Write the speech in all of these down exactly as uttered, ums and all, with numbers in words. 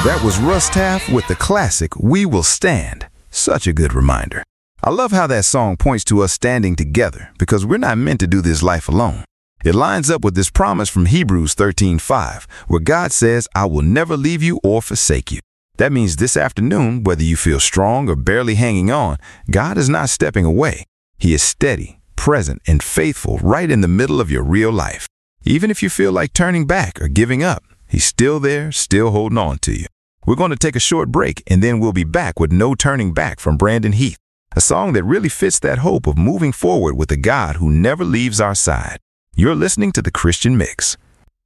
That was Russ Taff with the classic We Will Stand. Such a good reminder. I love how that song points to us standing together because we're not meant to do this life alone. It lines up with this promise from Hebrews thirteen five, where God says, I will never leave you or forsake you. That means this afternoon, whether you feel strong or barely hanging on, God is not stepping away. He is steady, present, and faithful right in the middle of your real life. Even if you feel like turning back or giving up, He's still there, still holding on to you. We're going to take a short break, and then we'll be back with No Turning Back from Brandon Heath, a song that really fits that hope of moving forward with a God who never leaves our side. You're listening to The Christian Mix.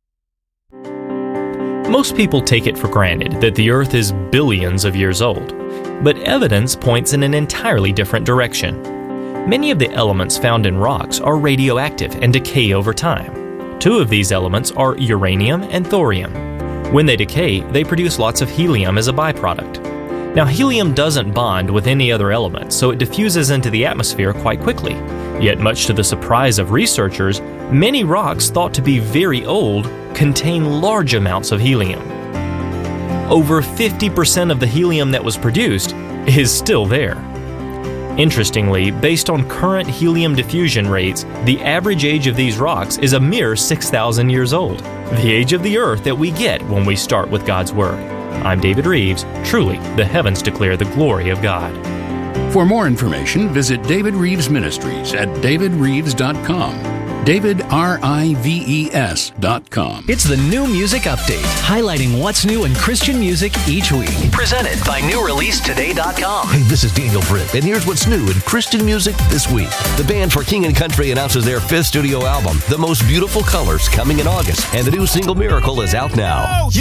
Most people take it for granted that the Earth is billions of years old, but evidence points in an entirely different direction. Many of the elements found in rocks are radioactive and decay over time. Two of these elements are uranium and thorium. When they decay, they produce lots of helium as a byproduct. Now, helium doesn't bond with any other element, so it diffuses into the atmosphere quite quickly. Yet, much to the surprise of researchers, many rocks thought to be very old contain large amounts of helium. Over fifty percent of the helium that was produced is still there. Interestingly, based on current helium diffusion rates, the average age of these rocks is a mere six thousand years old, the age of the Earth that we get when we start with God's Word. I'm David Reeves. Truly, the heavens declare the glory of God. For more information, visit David Reeves Ministries at david reeves dot com. David, R I V E S dot com. It's the New Music Update, highlighting what's new in Christian music each week. Presented by new release today dot com. Hey, this is Daniel Fripp, and here's what's new in Christian music this week. The band for King and Country announces their fifth studio album, The Most Beautiful Colors, coming in August, and the new single Miracle is out now.